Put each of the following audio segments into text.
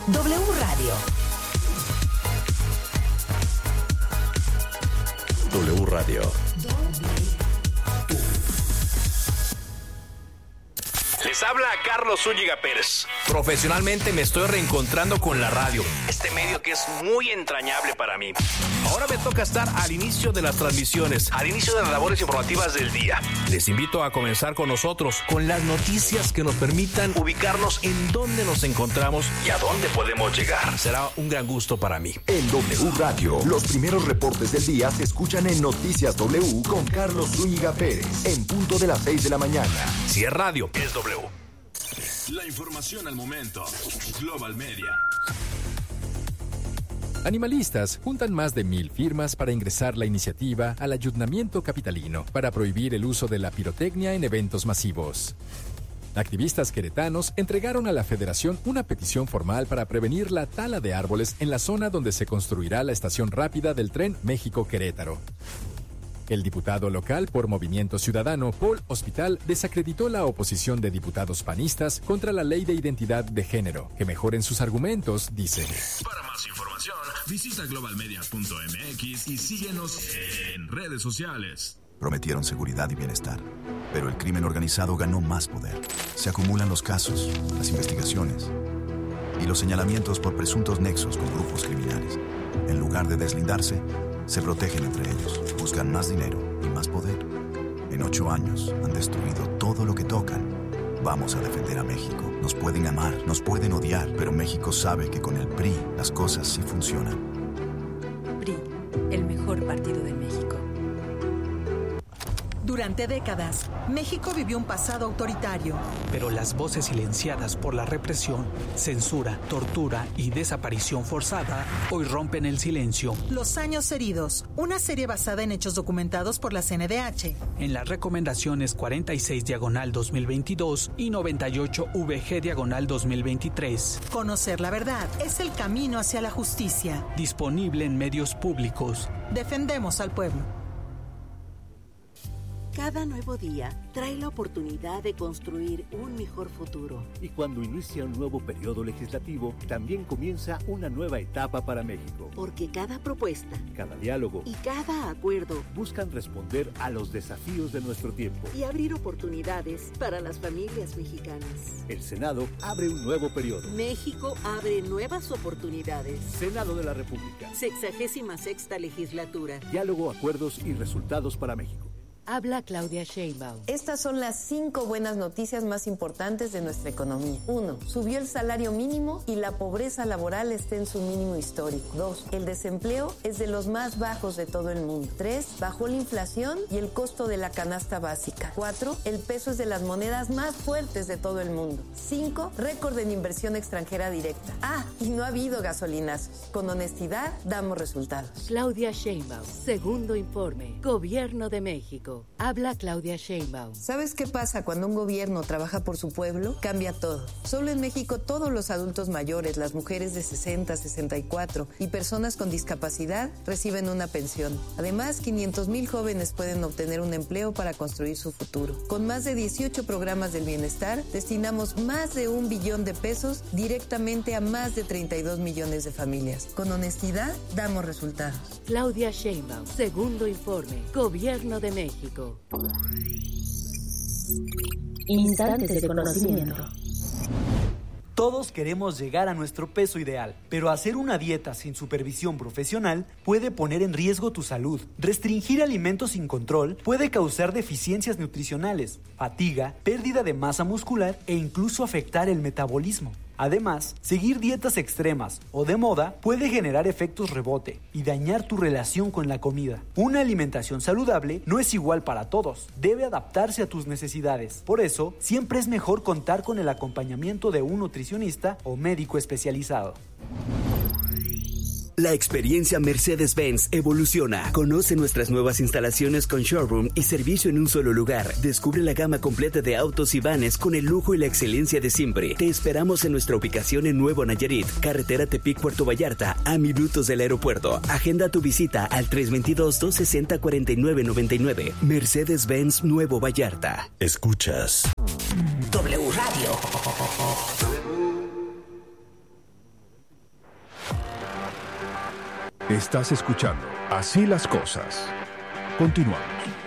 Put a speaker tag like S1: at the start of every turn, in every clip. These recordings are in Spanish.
S1: W Radio.
S2: W Radio.
S3: Les habla Carlos Zúñiga Pérez. Profesionalmente me estoy reencontrando con la radio, este medio que es muy entrañable para mí. Ahora me toca estar al inicio de las transmisiones, al inicio de las labores informativas del día. Les invito a comenzar con nosotros, con las noticias que nos permitan ubicarnos en dónde nos encontramos y a dónde podemos llegar. Será un gran gusto para mí.
S4: En W Radio, los primeros reportes del día se escuchan en Noticias W con Carlos Zúñiga Pérez, en punto de las 6 de la mañana.
S3: Si es radio, es W.
S5: La información al momento. Global Media.
S6: Animalistas juntan más de 1,000 firmas para ingresar la iniciativa al Ayuntamiento capitalino para prohibir el uso de la pirotecnia en eventos masivos. Activistas queretanos entregaron a la Federación una petición formal para prevenir la tala de árboles en la zona donde se construirá la estación rápida del tren México-Querétaro. El diputado local por Movimiento Ciudadano, Paul Hospital, desacreditó la oposición de diputados panistas contra la ley de identidad de género. Que mejoren sus argumentos, dice.
S5: Para más información, visita globalmedia.mx y síguenos en redes sociales.
S7: Prometieron seguridad y bienestar, pero el crimen organizado ganó más poder. Se acumulan los casos, las investigaciones y los señalamientos por presuntos nexos con grupos criminales. En lugar de deslindarse, se protegen entre ellos, buscan más dinero y más poder. En 8 años han destruido todo lo que tocan. Vamos a defender a México. Nos pueden amar, nos pueden odiar, pero México sabe que con el PRI las cosas sí funcionan.
S8: PRI, el mejor partido de México.
S9: Durante décadas, México vivió un pasado autoritario.
S10: Pero las voces silenciadas por la represión, censura, tortura y desaparición forzada hoy rompen el silencio.
S9: Los años heridos, una serie basada en hechos documentados por la CNDH.
S10: En las recomendaciones 46/2022 y 98/VG/2023.
S9: Conocer la verdad es el camino hacia la justicia.
S10: Disponible en medios públicos.
S9: Defendemos al pueblo.
S11: Cada nuevo día trae la oportunidad de construir un mejor futuro.
S12: Y cuando inicia un nuevo periodo legislativo, también comienza una nueva etapa para México.
S11: Porque cada propuesta,
S12: cada diálogo
S11: y cada acuerdo
S12: buscan responder a los desafíos de nuestro tiempo
S11: y abrir oportunidades para las familias mexicanas.
S12: El Senado abre un nuevo periodo.
S11: México abre nuevas oportunidades.
S12: Senado de la República.
S11: 66ª legislatura.
S12: Diálogo, acuerdos y resultados para México.
S8: Habla Claudia Sheinbaum.
S13: Estas son las 5 buenas noticias más importantes de nuestra economía. 1. Subió el salario mínimo y la pobreza laboral está en su mínimo histórico. 2. El desempleo es de los más bajos de todo el mundo. 3. Bajó la inflación y el costo de la canasta básica. 4. El peso es de las monedas más fuertes de todo el mundo. 5. Récord en inversión extranjera directa. Y no ha habido gasolinazos. Con honestidad damos resultados.
S8: Claudia Sheinbaum. Segundo informe. Gobierno de México. Habla Claudia Sheinbaum.
S13: ¿Sabes qué pasa cuando un gobierno trabaja por su pueblo? Cambia todo. Solo en México todos los adultos mayores, las mujeres de 60, 64 y personas con discapacidad reciben una pensión. Además, 500,000 jóvenes pueden obtener un empleo para construir su futuro. Con más de 18 programas del bienestar, destinamos más de 1 billón de pesos directamente a más de 32 millones de familias. Con honestidad, damos resultados.
S8: Claudia Sheinbaum. Segundo informe. Gobierno de México.
S1: Instantes de conocimiento.
S14: Todos queremos llegar a nuestro peso ideal, pero hacer una dieta sin supervisión profesional puede poner en riesgo tu salud. Restringir alimentos sin control puede causar deficiencias nutricionales, fatiga, pérdida de masa muscular e incluso afectar el metabolismo. Además, seguir dietas extremas o de moda puede generar efectos rebote y dañar tu relación con la comida. Una alimentación saludable no es igual para todos, debe adaptarse a tus necesidades. Por eso, siempre es mejor contar con el acompañamiento de un nutricionista o médico especializado.
S15: La experiencia Mercedes-Benz evoluciona. Conoce nuestras nuevas instalaciones con showroom y servicio en un solo lugar. Descubre la gama completa de autos y vanes con el lujo y la excelencia de siempre. Te esperamos en nuestra ubicación en Nuevo Nayarit, carretera Tepic-Puerto Vallarta, a minutos del aeropuerto. Agenda tu visita al 322-260-4999. Mercedes-Benz Nuevo Vallarta.
S2: Escuchas
S1: W Radio.
S5: Estás escuchando Así las Cosas. Continuamos.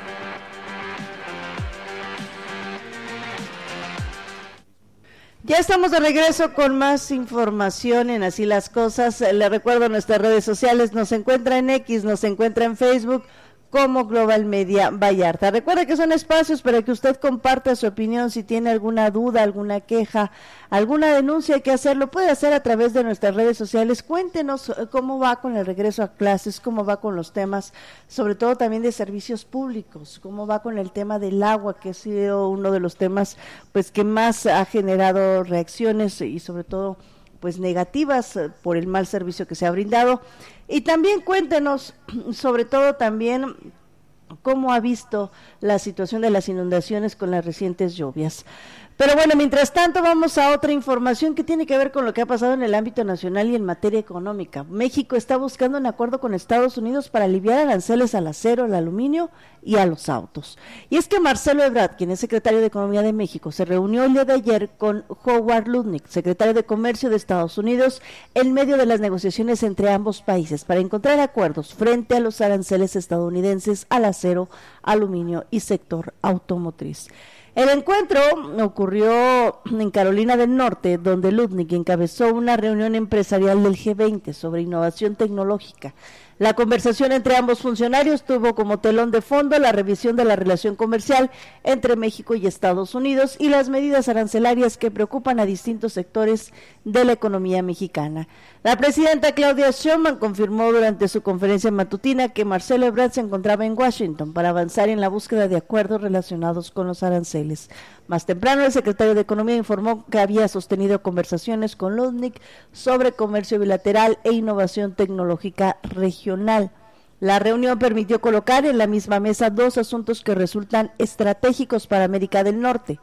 S16: Ya estamos de regreso con más información en Así las Cosas. Le recuerdo nuestras redes sociales, nos encuentra en X, nos encuentra en Facebook como Global Media Vallarta. Recuerde que son espacios para que usted comparta su opinión. Si tiene alguna duda, alguna queja, alguna denuncia que hacer, lo puede hacer a través de nuestras redes sociales. Cuéntenos cómo va con el regreso a clases, cómo va con los temas, sobre todo también de servicios públicos, cómo va con el tema del agua, que ha sido uno de los temas pues que más ha generado reacciones y sobre todo pues negativas por el mal servicio que se ha brindado. Y también cuéntenos, sobre todo también, cómo ha visto la situación de las inundaciones con las recientes lluvias. Pero bueno, mientras tanto vamos a otra información que tiene que ver con lo que ha pasado en el ámbito nacional y en materia económica. México está buscando un acuerdo con Estados Unidos para aliviar aranceles al acero, al aluminio y a los autos. Y es que Marcelo Ebrard, quien es secretario de Economía de México, se reunió el día de ayer con Howard Lutnick, secretario de Comercio de Estados Unidos, en medio de las negociaciones entre ambos países para encontrar acuerdos frente a los aranceles estadounidenses al acero, aluminio y sector automotriz. El encuentro ocurrió en Carolina del Norte, donde Lutnick encabezó una reunión empresarial del G20 sobre innovación tecnológica. La conversación entre ambos funcionarios tuvo como telón de fondo la revisión de la relación comercial entre México y Estados Unidos y las medidas arancelarias que preocupan a distintos sectores de la economía mexicana. La presidenta Claudia Sheinbaum confirmó durante su conferencia matutina que Marcelo Ebrard se encontraba en Washington para avanzar en la búsqueda de acuerdos relacionados con los aranceles. Más temprano, el secretario de Economía informó que había sostenido conversaciones con Lutnick sobre comercio bilateral e innovación tecnológica regional. La reunión permitió colocar en la misma mesa dos asuntos que resultan estratégicos para América del Norte: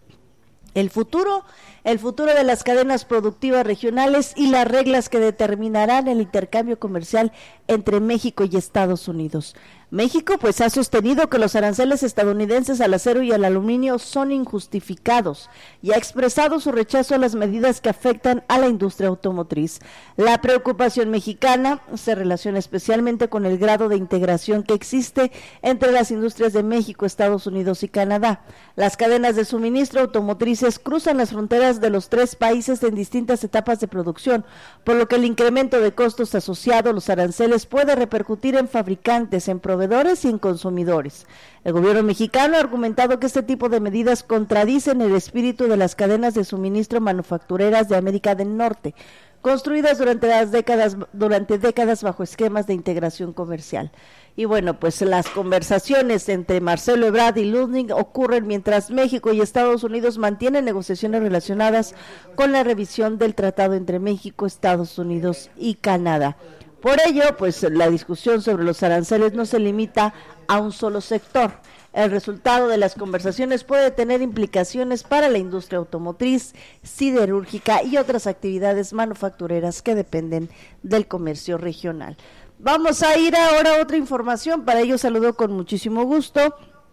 S16: el futuro de las cadenas productivas regionales y las reglas que determinarán el intercambio comercial entre México y Estados Unidos. México pues ha sostenido que los aranceles estadounidenses al acero y al aluminio son injustificados y ha expresado su rechazo a las medidas que afectan a la industria automotriz. La preocupación mexicana se relaciona especialmente con el grado de integración que existe entre las industrias de México, Estados Unidos y Canadá. Las cadenas de suministro automotrices cruzan las fronteras de los tres países en distintas etapas de producción, por lo que el incremento de costos asociado a los aranceles puede repercutir en fabricantes, en proveedores y en consumidores. El gobierno mexicano ha argumentado que este tipo de medidas contradicen el espíritu de las cadenas de suministro manufactureras de América del Norte, construidas durante décadas bajo esquemas de integración comercial. Y bueno, pues las conversaciones entre Marcelo Ebrard y Lutnick ocurren mientras México y Estados Unidos mantienen negociaciones relacionadas con la revisión del tratado entre México, Estados Unidos y Canadá. Por ello, pues la discusión sobre los aranceles no se limita a un solo sector. El resultado de las conversaciones puede tener implicaciones para la industria automotriz, siderúrgica y otras actividades manufactureras que dependen del comercio regional. Vamos a ir ahora a otra información. Para ello saludo con muchísimo gusto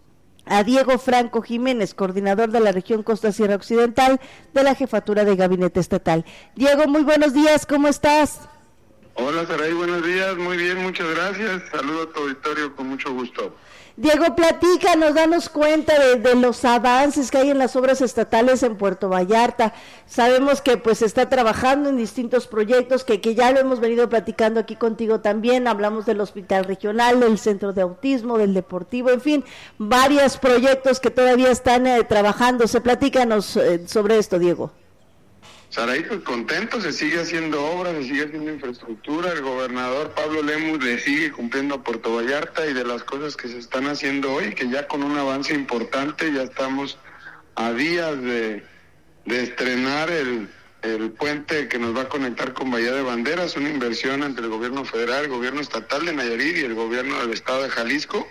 S16: a Diego Franco Jiménez, coordinador de la región Costa Sierra Occidental de la Jefatura de Gabinete Estatal. Diego, muy buenos días, ¿cómo estás?
S17: Hola, Saray, buenos días, muy bien, muchas gracias. Saludo a tu auditorio con mucho gusto.
S16: Diego, platícanos, danos cuenta de los avances que hay en las obras estatales en Puerto Vallarta. Sabemos que pues se está trabajando en distintos proyectos que ya lo hemos venido platicando aquí contigo también. Hablamos del hospital regional, del centro de autismo, del deportivo, en fin, varios proyectos que todavía están trabajándose. Platícanos sobre esto, Diego.
S17: Saray, pues contento, se sigue haciendo obras, se sigue haciendo infraestructura, el gobernador Pablo Lemus le sigue cumpliendo a Puerto Vallarta, y de las cosas que se están haciendo hoy, que ya con un avance importante, ya estamos a días de estrenar el puente que nos va a conectar con Bahía de Banderas, una inversión entre el gobierno federal, el gobierno estatal de Nayarit y el gobierno del estado de Jalisco,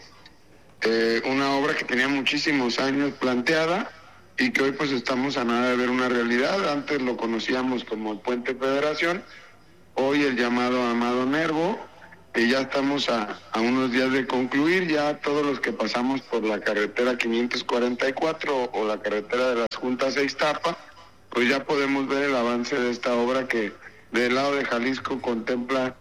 S17: una obra que tenía muchísimos años planteada, y que hoy pues estamos a nada de ver una realidad. Antes lo conocíamos como el Puente Federación, hoy el llamado Amado Nervo, que ya estamos a unos días de concluir. Ya todos los que pasamos por la carretera 544 o la carretera de las Juntas a Ixtapa, pues ya podemos ver el avance de esta obra que del lado de Jalisco contempla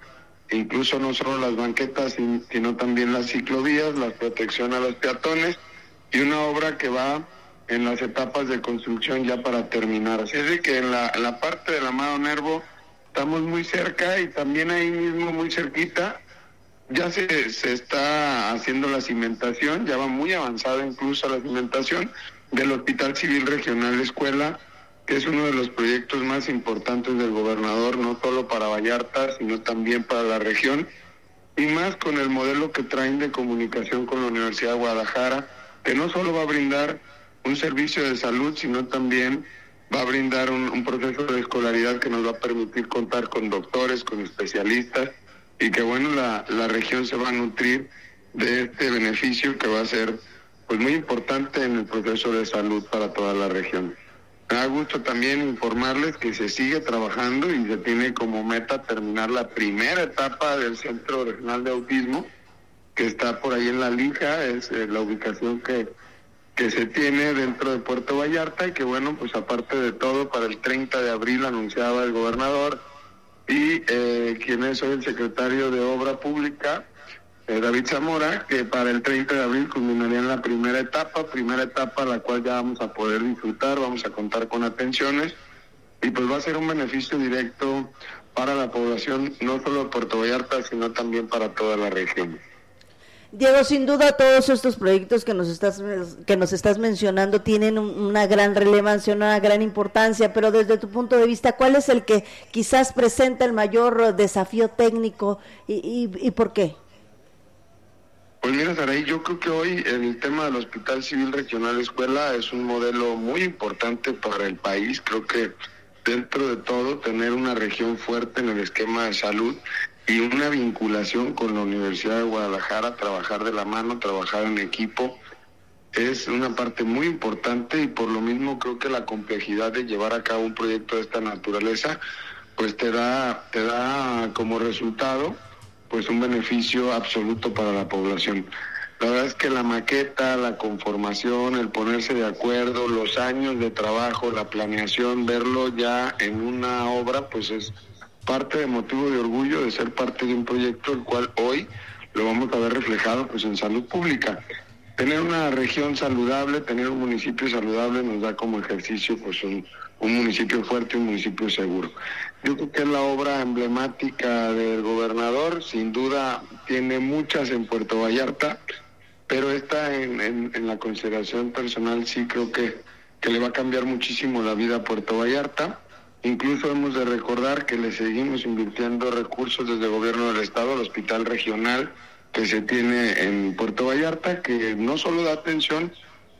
S17: incluso no solo las banquetas, sino también las ciclovías, la protección a los peatones, y una obra que va en las etapas de construcción ya para terminar. Así es de que en la parte del Amado Nervo estamos muy cerca, y también ahí mismo muy cerquita ya se está haciendo la cimentación, ya va muy avanzada incluso la cimentación del Hospital Civil Regional Escuela, que es uno de los proyectos más importantes del gobernador, no solo para Vallarta, sino también para la región, y más con el modelo que traen de comunicación con la Universidad de Guadalajara, que no solo va a brindar un servicio de salud, sino también va a brindar un proceso de escolaridad que nos va a permitir contar con doctores, con especialistas, y que bueno, la región se va a nutrir de este beneficio que va a ser pues muy importante en el proceso de salud para toda la región. Me da gusto también informarles que se sigue trabajando y se tiene como meta terminar la primera etapa del Centro Regional de Autismo, que está por ahí en La Lija, es la ubicación que se tiene dentro de Puerto Vallarta, y que bueno, pues aparte de todo, para el 30 de abril anunciaba el gobernador y quien es hoy el secretario de Obra Pública, David Zamora, que para el 30 de abril culminaría en la primera etapa la cual ya vamos a poder disfrutar, vamos a contar con atenciones, y pues va a ser un beneficio directo para la población, no solo de Puerto Vallarta, sino también para toda la región.
S16: Diego, sin duda todos estos proyectos que nos estás mencionando tienen una gran relevancia, una gran importancia, pero desde tu punto de vista, ¿cuál es el que quizás presenta el mayor desafío técnico y por qué?
S17: Pues mira, Saray, yo creo que hoy el tema del Hospital Civil Regional Escuela es un modelo muy importante para el país. Creo que dentro de todo, tener una región fuerte en el esquema de salud y una vinculación con la Universidad de Guadalajara, trabajar de la mano, trabajar en equipo, es una parte muy importante, y por lo mismo creo que la complejidad de llevar a cabo un proyecto de esta naturaleza pues te da como resultado pues un beneficio absoluto para la población. La verdad es que la maqueta, la conformación, el ponerse de acuerdo, los años de trabajo, la planeación, verlo ya en una obra, pues es parte de motivo de orgullo de ser parte de un proyecto el cual hoy lo vamos a ver reflejado pues en salud pública. Tener una región saludable, tener un municipio saludable nos da como ejercicio pues un municipio fuerte, un municipio seguro. Yo creo que es la obra emblemática del gobernador, sin duda tiene muchas en Puerto Vallarta, pero esta en la consideración personal sí creo que le va a cambiar muchísimo la vida a Puerto Vallarta. Incluso hemos de recordar que le seguimos invirtiendo recursos desde el gobierno del estado al hospital regional que se tiene en Puerto Vallarta, que no solo da atención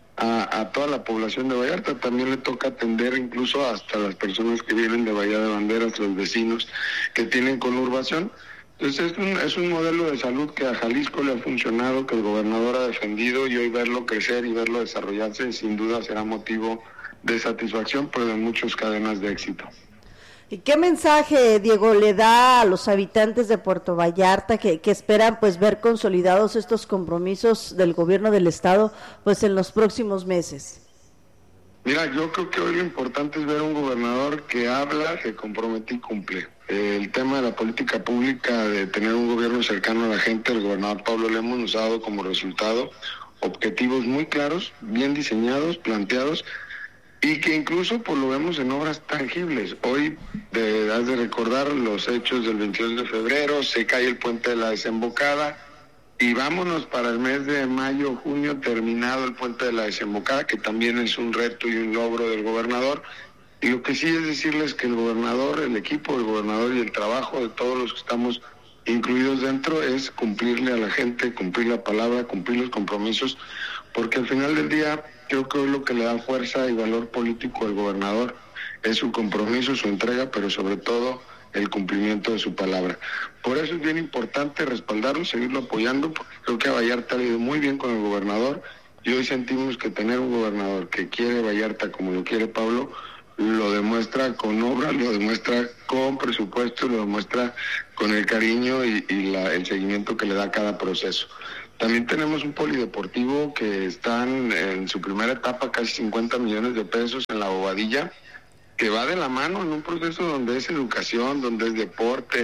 S17: a toda la población de Vallarta, también le toca atender incluso hasta las personas que vienen de Bahía de Banderas, los vecinos que tienen conurbación. Entonces es un modelo de salud que a Jalisco le ha funcionado, que el gobernador ha defendido, y hoy verlo crecer y verlo desarrollarse sin duda será motivo de satisfacción, pero de muchas cadenas de éxito.
S16: ¿Y qué mensaje, Diego, le da a los habitantes de Puerto Vallarta que esperan pues ver consolidados estos compromisos del gobierno del estado pues en los próximos meses?
S17: Mira, yo creo que hoy lo importante es ver un gobernador que habla, se compromete y cumple. El tema de la política pública, de tener un gobierno cercano a la gente, el gobernador Pablo Lemus nos ha dado como resultado objetivos muy claros, bien diseñados, planteados, y que incluso pues lo vemos en obras tangibles. Hoy has de recordar los hechos del 22 de febrero, se cae el puente de la Desembocada, y vámonos para el mes de mayo, junio, terminado el puente de la Desembocada, que también es un reto y un logro del gobernador. Y lo que sí es decirles que el gobernador, el equipo del gobernador y el trabajo de todos los que estamos incluidos dentro es cumplirle a la gente, cumplir la palabra, cumplir los compromisos, porque al final del día creo que hoy lo que le da fuerza y valor político al gobernador es su compromiso, su entrega, pero sobre todo el cumplimiento de su palabra. Por eso es bien importante respaldarlo, seguirlo apoyando, porque creo que a Vallarta le ha ido muy bien con el gobernador, y hoy sentimos que tener un gobernador que quiere Vallarta como lo quiere Pablo, lo demuestra con obra, lo demuestra con presupuesto, lo demuestra con el cariño y el seguimiento que le da a cada proceso. También tenemos un polideportivo que están en su primera etapa, casi 50 millones de pesos en la Bobadilla, que va de la mano en un proceso donde es educación, donde es deporte,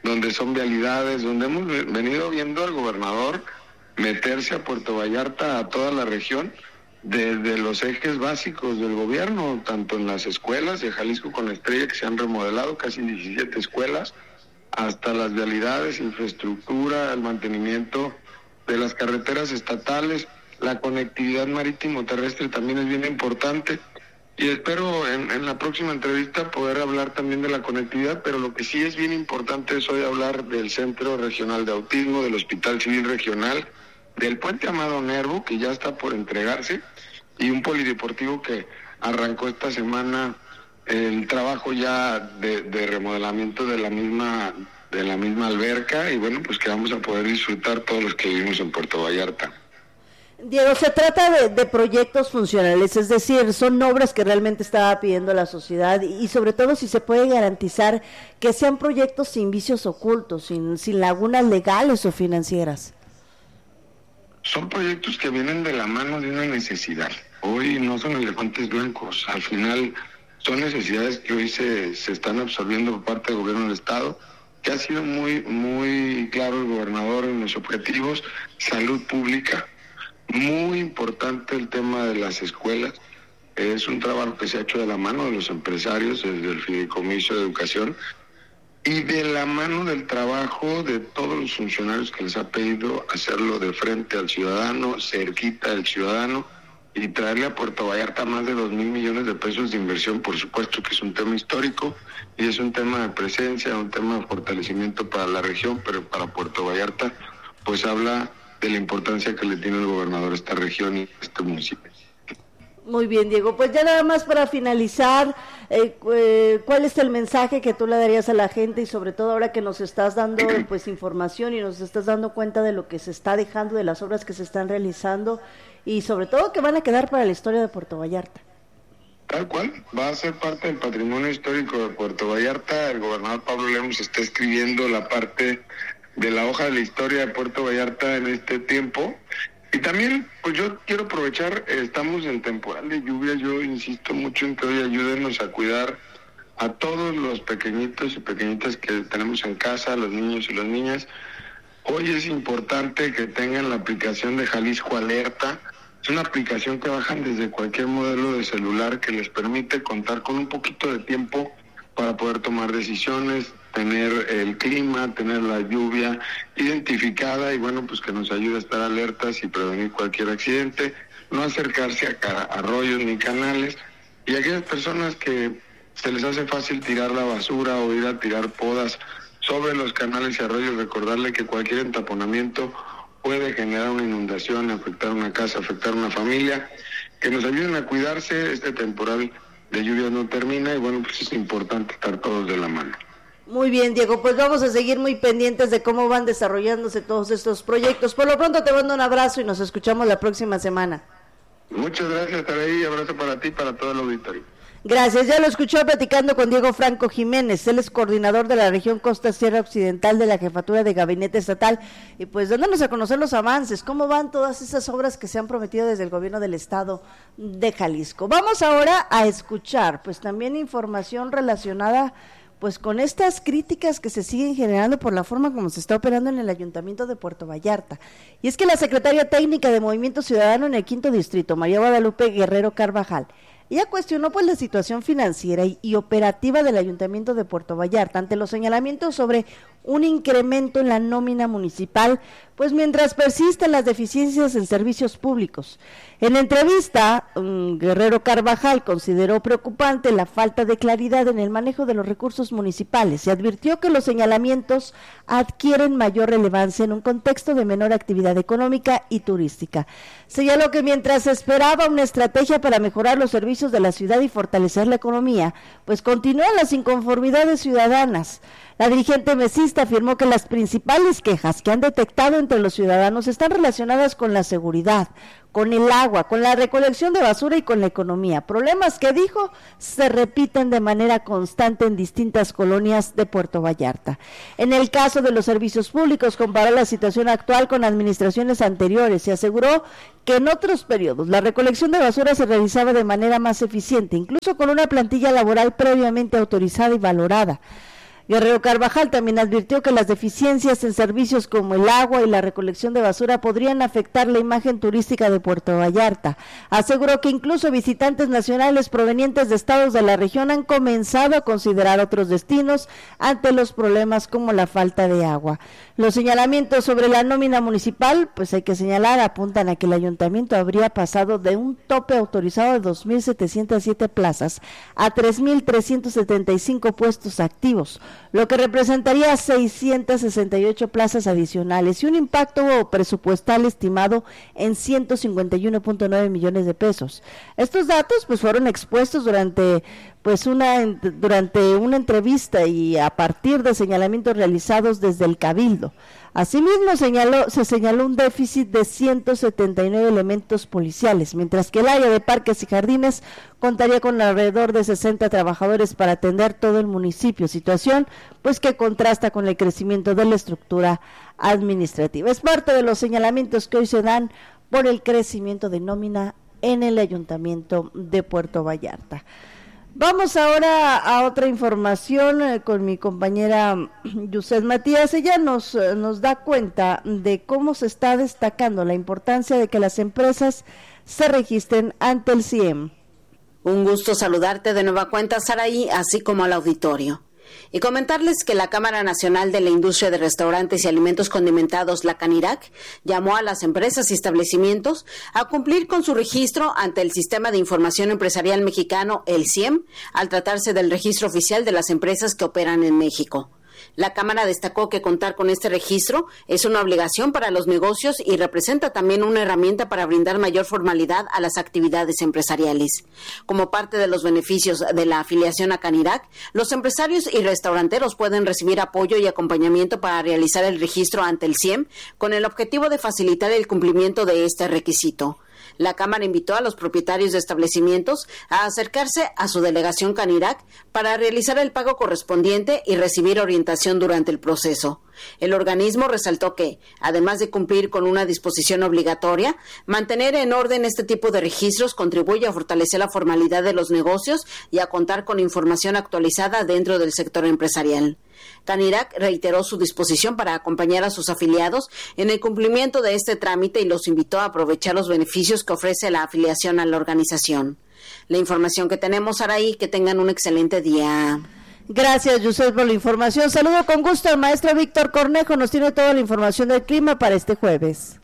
S17: donde son vialidades, donde hemos venido viendo al gobernador meterse a Puerto Vallarta, a toda la región, desde los ejes básicos del gobierno, tanto en las escuelas de Jalisco con Estrella, que se han remodelado, casi 17 escuelas, hasta las vialidades, infraestructura, el mantenimiento de las carreteras estatales, la conectividad marítimo-terrestre también es bien importante. Y espero en la próxima entrevista poder hablar también de la conectividad, pero lo que sí es bien importante es hoy hablar del Centro Regional de Autismo, del Hospital Civil Regional, del Puente Amado Nervo, que ya está por entregarse, y un polideportivo que arrancó esta semana el trabajo ya de remodelamiento de la misma alberca, y bueno, pues que vamos a poder disfrutar todos los que vivimos en Puerto Vallarta.
S16: Diego, se trata de proyectos funcionales, es decir, son obras que realmente estaba pidiendo la sociedad y sobre todo si se puede garantizar que sean proyectos sin vicios ocultos, sin lagunas legales o financieras.
S17: Son proyectos que vienen de la mano de una necesidad. Hoy no son elefantes blancos, al final son necesidades que hoy se están absorbiendo por parte del gobierno del Estado, que ha sido muy claro el gobernador en los objetivos, salud pública. Muy importante el tema de las escuelas, es un trabajo que se ha hecho de la mano de los empresarios, desde el Fideicomiso de Educación, y de la mano del trabajo de todos los funcionarios que les ha pedido hacerlo de frente al ciudadano, cerquita del ciudadano, y traerle a Puerto Vallarta más de 2,000 millones de pesos de inversión. Por supuesto que es un tema histórico, y es un tema de presencia, un tema de fortalecimiento para la región, pero para Puerto Vallarta, pues habla de la importancia que le tiene el gobernador a esta región y a este municipio.
S16: Muy bien, Diego, pues ya nada más para finalizar, ¿cuál es el mensaje que tú le darías a la gente y sobre todo ahora que nos estás dando pues información y nos estás dando cuenta de lo que se está dejando, de las obras que se están realizando y sobre todo que van a quedar para la historia de Puerto Vallarta?
S17: Tal cual, va a ser parte del patrimonio histórico de Puerto Vallarta. El gobernador Pablo Lemus está escribiendo la parte de la hoja de la historia de Puerto Vallarta en este tiempo. Y también, pues yo quiero aprovechar, estamos en temporal de lluvia, yo insisto mucho en que hoy ayúdenos a cuidar a todos los pequeñitos y pequeñitas que tenemos en casa, los niños y las niñas. Hoy es importante que tengan la aplicación de Jalisco Alerta. Es una aplicación que bajan desde cualquier modelo de celular que les permite contar con un poquito de tiempo para poder tomar decisiones, tener el clima, tener la lluvia identificada y bueno, pues que nos ayude a estar alertas y prevenir cualquier accidente, no acercarse a arroyos ni canales, y aquellas personas que se les hace fácil tirar la basura o ir a tirar podas sobre los canales y arroyos, recordarle que cualquier entaponamiento puede generar una inundación, afectar una casa, afectar una familia, que nos ayuden a cuidarse. Este temporal de lluvia no termina y bueno, pues es importante estar todos de la mano.
S16: Muy bien, Diego, pues vamos a seguir muy pendientes de cómo van desarrollándose todos estos proyectos. Por lo pronto te mando un abrazo y nos escuchamos la próxima semana.
S17: Muchas gracias, Taraí, abrazo para ti y para todo el auditorio.
S16: Gracias, ya lo escuchó platicando con Diego Franco Jiménez, él es coordinador de la región Costa Sierra Occidental de la Jefatura de Gabinete Estatal, y pues dándonos a conocer los avances, cómo van todas esas obras que se han prometido desde el gobierno del estado de Jalisco. Vamos ahora a escuchar pues también información relacionada pues con estas críticas que se siguen generando por la forma como se está operando en el Ayuntamiento de Puerto Vallarta. Y es que la secretaria técnica de Movimiento Ciudadano en el 5º Distrito, María Guadalupe Guerrero Carvajal, ella cuestionó pues la situación financiera y operativa del Ayuntamiento de Puerto Vallarta ante los señalamientos sobre un incremento en la nómina municipal, pues mientras persisten las deficiencias en servicios públicos. En la entrevista, Guerrero Carvajal consideró preocupante la falta de claridad en el manejo de los recursos municipales y advirtió que los señalamientos adquieren mayor relevancia en un contexto de menor actividad económica y turística. Señaló que mientras se esperaba una estrategia para mejorar los servicios de la ciudad y fortalecer la economía, pues continúan las inconformidades ciudadanas. La dirigente mesista afirmó que las principales quejas que han detectado entre los ciudadanos están relacionadas con la seguridad, con el agua, con la recolección de basura y con la economía. Problemas que, dijo, se repiten de manera constante en distintas colonias de Puerto Vallarta. En el caso de los servicios públicos, comparó la situación actual con administraciones anteriores y aseguró que en otros periodos la recolección de basura se realizaba de manera más eficiente, incluso con una plantilla laboral previamente autorizada y valorada. Guerrero Carvajal también advirtió que las deficiencias en servicios como el agua y la recolección de basura podrían afectar la imagen turística de Puerto Vallarta. Aseguró que incluso visitantes nacionales provenientes de estados de la región han comenzado a considerar otros destinos ante los problemas como la falta de agua. Los señalamientos sobre la nómina municipal, pues hay que señalar, apuntan a que el ayuntamiento habría pasado de un tope autorizado de 2.707 plazas a 3.375 puestos activos, lo que representaría 668 plazas adicionales y un impacto presupuestal estimado en 151.9 millones de pesos. Estos datos pues fueron expuestos durante una entrevista y a partir de señalamientos realizados desde el Cabildo. Asimismo, se señaló un déficit de 179 elementos policiales, mientras que el área de parques y jardines contaría con alrededor de 60 trabajadores para atender todo el municipio, situación pues que contrasta con el crecimiento de la estructura administrativa. Es parte de los señalamientos que hoy se dan por el crecimiento de nómina en el Ayuntamiento de Puerto Vallarta. Vamos ahora a otra información con mi compañera Yuset Matías. Ella nos da cuenta de cómo se está destacando la importancia de que las empresas se registren ante el CIEM.
S18: Un gusto saludarte de nueva cuenta, Saraí, así como al auditorio. Y comentarles que la Cámara Nacional de la Industria de Restaurantes y Alimentos Condimentados, la CANIRAC, llamó a las empresas y establecimientos a cumplir con su registro ante el Sistema de Información Empresarial Mexicano, el CIEM, al tratarse del registro oficial de las empresas que operan en México. La Cámara destacó que contar con este registro es una obligación para los negocios y representa también una herramienta para brindar mayor formalidad a las actividades empresariales. Como parte de los beneficios de la afiliación a CANIRAC, los empresarios y restauranteros pueden recibir apoyo y acompañamiento para realizar el registro ante el CIEM con el objetivo de facilitar el cumplimiento de este requisito. La Cámara invitó a los propietarios de establecimientos a acercarse a su delegación CANIRAC para realizar el pago correspondiente y recibir orientación durante el proceso. El organismo resaltó que, además de cumplir con una disposición obligatoria, mantener en orden este tipo de registros contribuye a fortalecer la formalidad de los negocios y a contar con información actualizada dentro del sector empresarial. CANIRAC reiteró su disposición para acompañar a sus afiliados en el cumplimiento de este trámite y los invitó a aprovechar los beneficios que ofrece la afiliación a la organización. La información que tenemos, Araí, que tengan un excelente día.
S16: Gracias, Yusef, por la información. Saludo con gusto al maestro Víctor Cornejo, nos tiene toda la información del clima para este jueves.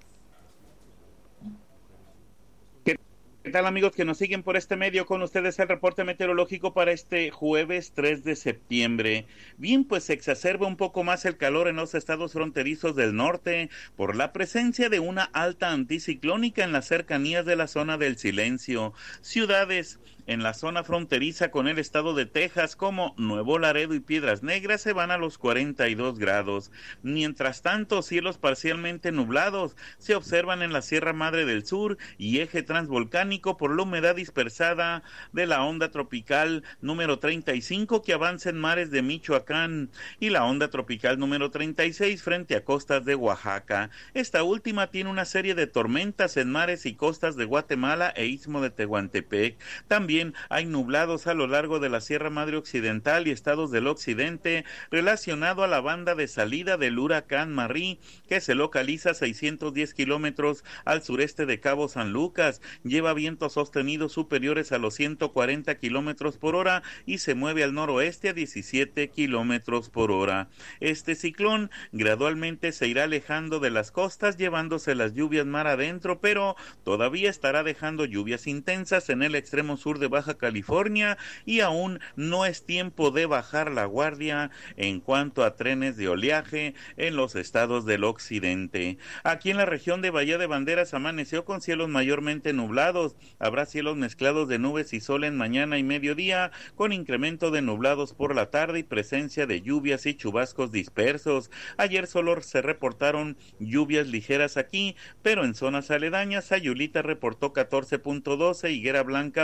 S19: ¿Qué tal, amigos que nos siguen por este medio? Con ustedes el reporte meteorológico para este jueves 3 de septiembre. Bien, pues se exacerba un poco más el calor en los estados fronterizos del norte por la presencia de una alta anticiclónica en las cercanías de la zona del Silencio. Ciudades en la zona fronteriza con el estado de Texas como Nuevo Laredo y Piedras Negras se van a los 42 grados. Mientras tanto, cielos parcialmente nublados se observan en la Sierra Madre del Sur y eje transvolcánico por la humedad dispersada de la onda tropical número 35 que avanza en mares de Michoacán y la onda tropical número 36 frente a costas de Oaxaca. Esta última tiene una serie de tormentas en mares y costas de Guatemala e Istmo de Tehuantepec. También hay nublados a lo largo de la Sierra Madre Occidental y estados del occidente relacionado a la banda de salida del huracán Marie, que se localiza a 610 kilómetros al sureste de Cabo San Lucas. Lleva vientos sostenidos superiores a los 140 kilómetros por hora y se mueve al noroeste a 17 kilómetros por hora. Este ciclón gradualmente se irá alejando de las costas, llevándose las lluvias mar adentro, pero todavía estará dejando lluvias intensas en el extremo sur de Baja California y aún no es tiempo de bajar la guardia en cuanto a trenes de oleaje en los estados del occidente. Aquí en la región de Bahía de Banderas amaneció con cielos mayormente nublados. Habrá cielos mezclados de nubes y sol en mañana y mediodía, con incremento de nublados por la tarde y presencia de lluvias y chubascos dispersos. Ayer solo se reportaron lluvias ligeras aquí, pero en zonas aledañas Sayulita reportó 14.12, Higuera Blanca 24,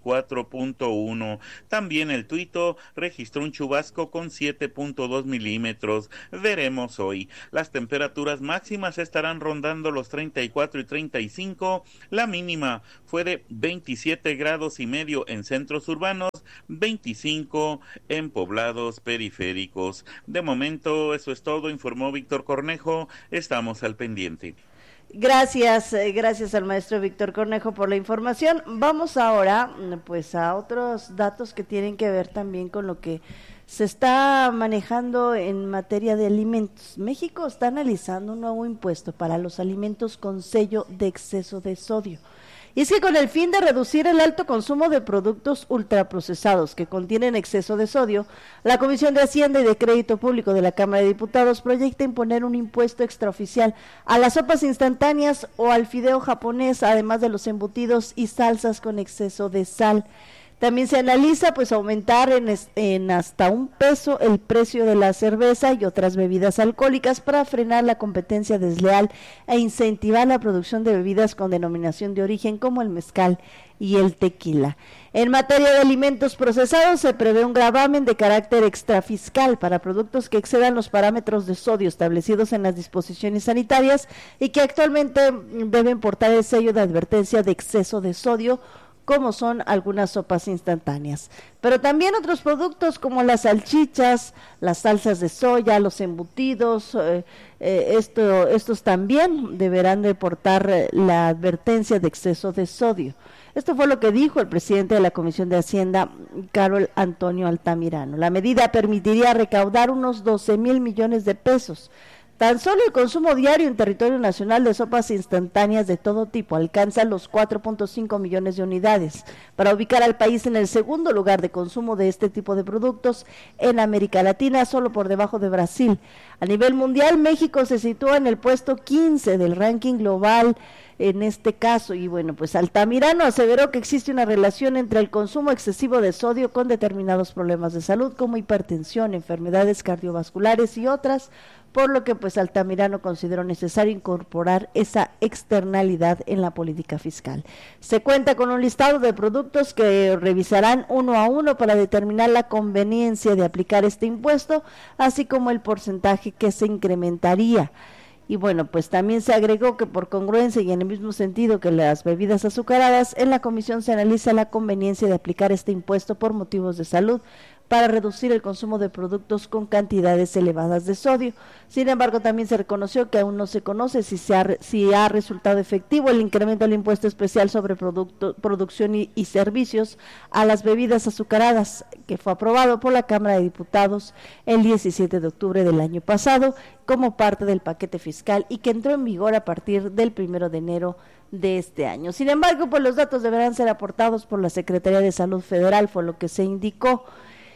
S19: 24.1. También el Tuito registró un chubasco con 7.2 milímetros. Veremos hoy. Las temperaturas máximas estarán rondando los 34 y 35. La mínima fue de 27 grados y medio en centros urbanos, 25 en poblados periféricos. De momento, eso es todo, informó Víctor Cornejo. Estamos al pendiente.
S16: Gracias al maestro Víctor Cornejo por la información. Vamos ahora pues a otros datos que tienen que ver también con lo que se está manejando en materia de alimentos. México está analizando un nuevo impuesto para los alimentos con sello de exceso de sodio. Y es que con el fin de reducir el alto consumo de productos ultraprocesados que contienen exceso de sodio, la Comisión de Hacienda y de Crédito Público de la Cámara de Diputados proyecta imponer un impuesto extraoficial a las sopas instantáneas o al fideo japonés, además de los embutidos y salsas con exceso de sal. También se analiza pues aumentar en hasta $1 el precio de la cerveza y otras bebidas alcohólicas para frenar la competencia desleal e incentivar la producción de bebidas con denominación de origen como el mezcal y el tequila. En materia de alimentos procesados se prevé un gravamen de carácter extrafiscal para productos que excedan los parámetros de sodio establecidos en las disposiciones sanitarias y que actualmente deben portar el sello de advertencia de exceso de sodio, como son algunas sopas instantáneas, pero también otros productos como las salchichas, las salsas de soya, los embutidos, estos también deberán de portar la advertencia de exceso de sodio. Esto fue lo que dijo el presidente de la Comisión de Hacienda, Carol Antonio Altamirano. La medida permitiría recaudar unos 12,000 millones de pesos. Tan solo el consumo diario en territorio nacional de sopas instantáneas de todo tipo alcanza los 4.5 millones de unidades, para ubicar al país en el segundo lugar de consumo de este tipo de productos en América Latina, solo por debajo de Brasil. A nivel mundial, México se sitúa en el puesto 15 del ranking global en este caso, y bueno, pues Altamirano aseveró que existe una relación entre el consumo excesivo de sodio con determinados problemas de salud como hipertensión, enfermedades cardiovasculares y otras, por lo que pues Altamirano consideró necesario incorporar esa externalidad en la política fiscal. Se cuenta con un listado de productos que revisarán uno a uno para determinar la conveniencia de aplicar este impuesto, así como el porcentaje que se incrementaría. Y bueno, pues también se agregó que por congruencia y en el mismo sentido que las bebidas azucaradas, en la comisión se analiza la conveniencia de aplicar este impuesto por motivos de salud para reducir el consumo de productos con cantidades elevadas de sodio. Sin embargo, también se reconoció que aún no se conoce si ha resultado efectivo el incremento del impuesto especial sobre producción y servicios a las bebidas azucaradas, que fue aprobado por la Cámara de Diputados el 17 de octubre del año pasado como parte del paquete fiscal y que entró en vigor a partir del 1 de enero de este año. Sin embargo, pues los datos deberán ser aportados por la Secretaría de Salud Federal, fue lo que se indicó.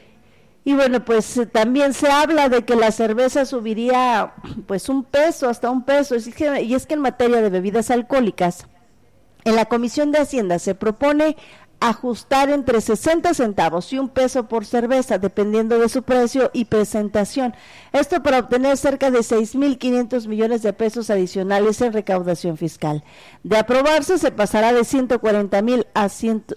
S16: Y bueno, pues también se habla de que la cerveza subiría pues $1, hasta $1, y es que en materia de bebidas alcohólicas, en la Comisión de Hacienda se propone ajustar entre 60 centavos y $1 por cerveza, dependiendo de su precio y presentación. Esto para obtener cerca de 6,500 millones de pesos adicionales en recaudación fiscal. De aprobarse, se pasará de 140,000 a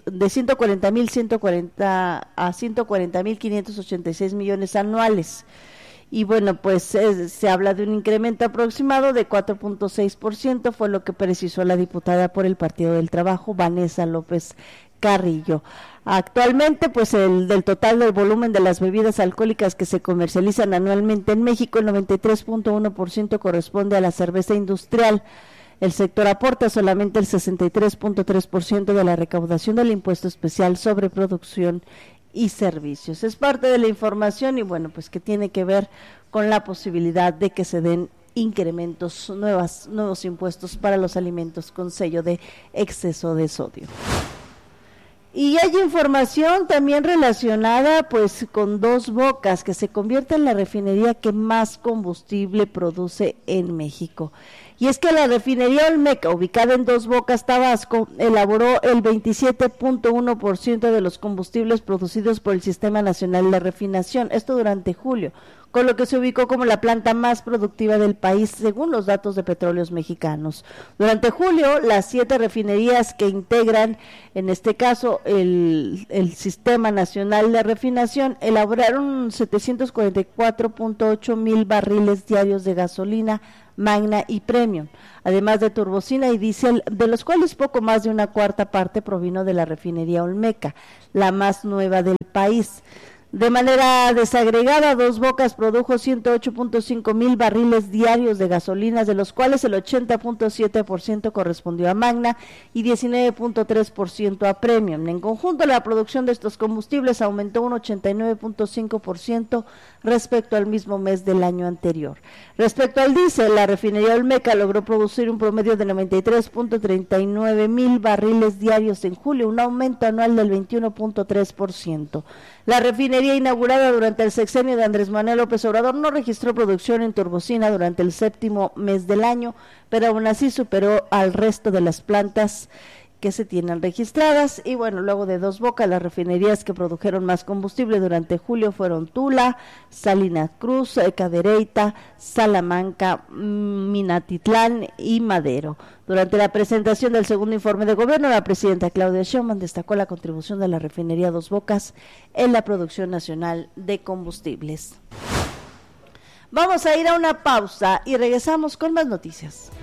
S16: 140,586 millones anuales. Y bueno, pues se habla de un incremento aproximado de 4.6%, fue lo que precisó la diputada por el Partido del Trabajo, Vanessa López Carrillo. Actualmente, pues del total del volumen de las bebidas alcohólicas que se comercializan anualmente en México, el 93.1% corresponde a la cerveza industrial. El sector aporta solamente el 63.3% de la recaudación del impuesto especial sobre producción y servicios. Es parte de la información y bueno, pues que tiene que ver con la posibilidad de que se den incrementos, nuevos impuestos para los alimentos con sello de exceso de sodio. Y hay información también relacionada pues con Dos Bocas, que se convierte en la refinería que más combustible produce en México. Y es que la refinería Olmeca, ubicada en Dos Bocas, Tabasco, elaboró el 27.1% de los combustibles producidos por el Sistema Nacional de Refinación, esto durante julio, con lo que se ubicó como la planta más productiva del país, según los datos de Petróleos Mexicanos. Durante julio, las 7 refinerías que integran, en este caso, el Sistema Nacional de Refinación, elaboraron 744.8 mil barriles diarios de gasolina Magna y Premium, además de turbocina y diésel, de los cuales poco más de una cuarta parte provino de la refinería Olmeca, la más nueva del país. De manera desagregada, Dos Bocas produjo 108.5 mil barriles diarios de gasolinas, de los cuales el 80.7% correspondió a Magna y 19.3% a Premium. En conjunto, la producción de estos combustibles aumentó un 89.5% respecto al mismo mes del año anterior. Respecto al diésel, la refinería Olmeca logró producir un promedio de 93.39 mil barriles diarios en julio, un aumento anual del 21.3%. La refinería inaugurada durante el sexenio de Andrés Manuel López Obrador no registró producción en turbocina durante el 7º mes del año, pero aún así superó al resto de las plantas que se tienen registradas. Y bueno, luego de Dos Bocas, las refinerías que produjeron más combustible durante julio fueron Tula, Salina Cruz, Cadereyta, Salamanca, Minatitlán y Madero. Durante la presentación del segundo informe de gobierno, la presidenta Claudia Sheinbaum destacó la contribución de la refinería Dos Bocas en la producción nacional de combustibles. Vamos a ir a una pausa y regresamos con más noticias.